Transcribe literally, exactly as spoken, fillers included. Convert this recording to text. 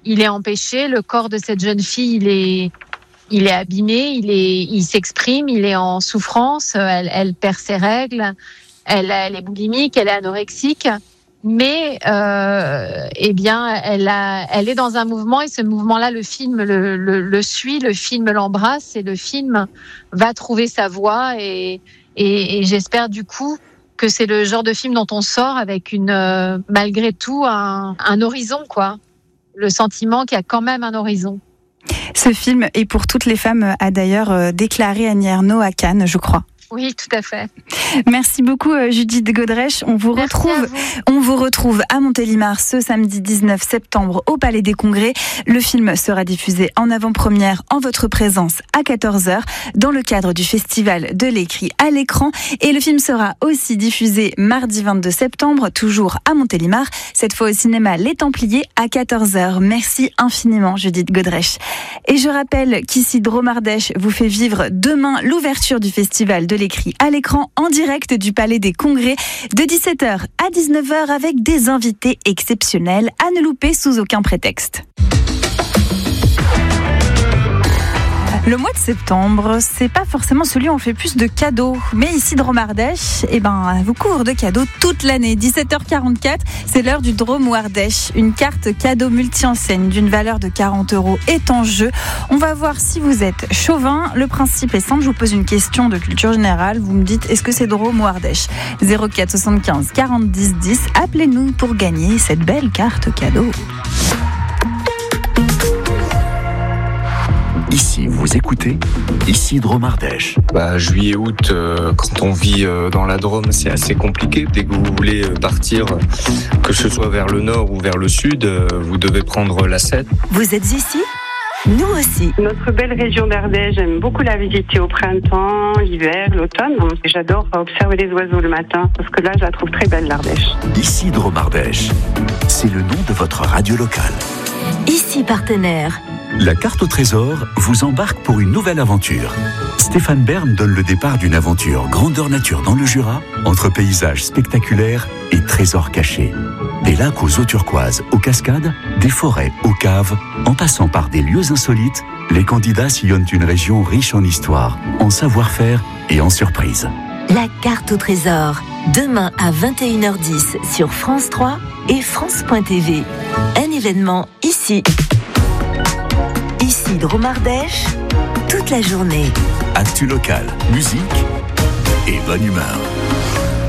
il est empêché. Le corps de cette jeune fille, il est, il est abîmé, il est, il s'exprime, il est en souffrance. Elle, elle perd ses règles. Elle, elle est boulimique, elle est anorexique. Mais, euh, eh bien, elle a, elle est dans un mouvement et ce mouvement-là, le film le, le, le suit, le film l'embrasse et le film va trouver sa voie et, et, et j'espère du coup que c'est le genre de film dont on sort avec une, euh, malgré tout, un, un horizon, quoi. Le sentiment qu'il y a quand même un horizon. Ce film est pour toutes les femmes, a d'ailleurs déclaré Annie Ernaux à Cannes, je crois. Oui, tout à fait. Merci beaucoup Judith Godrèche. On vous Merci retrouve, vous. on vous retrouve à Montélimar ce samedi dix-neuf septembre au Palais des Congrès. Le film sera diffusé en avant-première en votre présence à quatorze heures dans le cadre du festival de l'écrit à l'écran. Et le film sera aussi diffusé mardi vingt-deux septembre, toujours à Montélimar, cette fois au cinéma Les Templiers à quatorze heures. Merci infiniment Judith Godrèche. Et je rappelle qu'ici Dromardèche vous fait vivre demain l'ouverture du festival de l'écrit à l'écran en direct du Palais des Congrès de dix-sept heures à dix-neuf heures avec des invités exceptionnels à ne louper sous aucun prétexte. Le mois de septembre, c'est pas forcément celui où on fait plus de cadeaux. Mais ici, Dromardèche, eh ben, vous couvre de cadeaux toute l'année. dix-sept heures quarante-quatre, c'est l'heure du Drôme Ardèche. Une carte cadeau multi-enseigne d'une valeur de quarante euros est en jeu. On va voir si vous êtes chauvin. Le principe est simple, je vous pose une question de culture générale. Vous me dites, est-ce que c'est Drôme ou Ardèche ? zéro quatre soixante-quinze quarante dix dix. Appelez-nous pour gagner cette belle carte cadeau. Ici, vous écoutez, ici Dromardèche. Bah, juillet, août, euh, quand on vit euh, dans la Drôme, c'est assez compliqué. Dès que vous voulez euh, partir, que ce soit vers le nord ou vers le sud, euh, vous devez prendre la Seine. Vous êtes ici ? Nous aussi. Notre belle région d'Ardèche, j'aime beaucoup la visiter au printemps, l'hiver, l'automne. J'adore observer les oiseaux le matin, parce que là, je la trouve très belle, l'Ardèche. Ici Dromardèche, c'est le nom de votre radio locale. Ici partenaire. La carte au trésor vous embarque pour une nouvelle aventure. Stéphane Bern donne le départ d'une aventure grandeur nature dans le Jura, entre paysages spectaculaires et trésors cachés. Des lacs aux eaux turquoises, aux cascades, des forêts aux caves, en passant par des lieux insolites, les candidats sillonnent une région riche en histoire, en savoir-faire et en surprises. La carte au trésor, demain à vingt et une heures dix sur France trois et France point T V. Un événement ici. Ici Dromardèche, toute la journée. Actu local, musique et bonne humeur.